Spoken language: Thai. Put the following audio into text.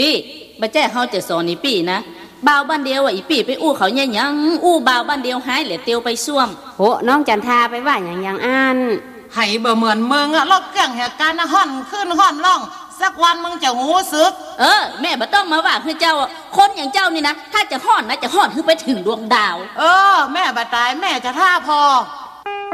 ปี้บ่แจ้เฮาจะสอนอีปี้นะบ่าวบ้านเดียวอีปี้ไปอู้เขาเนี่ยยังอู้บ่าวบ้านเดียวหายเหลือเตียวไปซ่วมโหน้องจันทาไปว่าอย่างอันให้บ่เหมือนมึงอะลอกเกี่ยงเหตุการณ์ห่อนขึ้นห่อนล่องสักวันมึงจะหูซึกแม่บ่ต้องมาว่าคือเจ้าคนอย่างเจ้านี่นะถ้าจะห่อนนะจะห่อนคือไปถึงดวงดาวแม่บ่ตายแม่จะท่าพอ